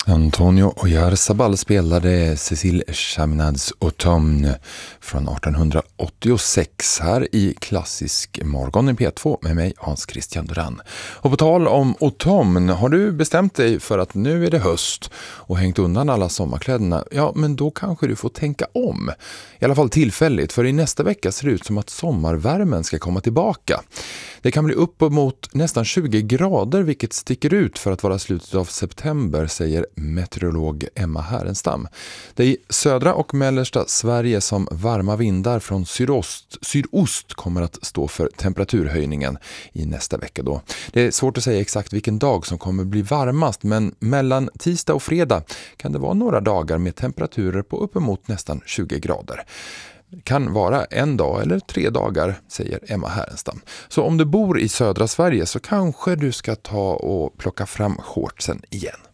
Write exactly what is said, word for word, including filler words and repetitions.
Antonio Oyarzabal spelade Cécile Chaminade's Automne från arton åttiosex här i Klassisk morgon i P två med mig Hans Christian Duran. Och på tal om Automne, har du bestämt dig för att nu är det höst och hängt undan alla sommarkläderna? Ja, men då kanske du får tänka om. I alla fall tillfälligt, för i nästa vecka ser det ut som att sommarvärmen ska komma tillbaka. Det kan bli uppemot nästan tjugo grader, vilket sticker ut för att vara slutet av september, säger meteorolog Emma Härenstam. Det är i södra och mellersta Sverige som varma vindar från sydost, sydost kommer att stå för temperaturhöjningen i nästa vecka då. Det är svårt att säga exakt vilken dag som kommer bli varmast, men mellan tisdag och fredag kan det vara några dagar med temperaturer på uppemot nästan tjugo grader. Kan vara en dag eller tre dagar, säger Emma Härenstam. Så om du bor i södra Sverige så kanske du ska ta och plocka fram shortsen igen.